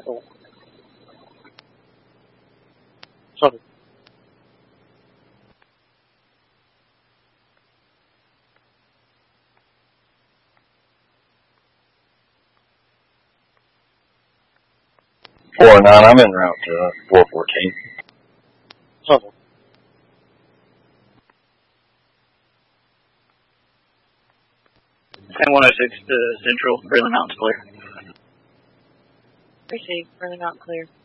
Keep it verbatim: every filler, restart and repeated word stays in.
Oh. Sorry. four nine, I'm in route uh, four fourteen. Sorry. ten one oh six to Central, Burley Mountain's clear. Received, Burley Mountain clear.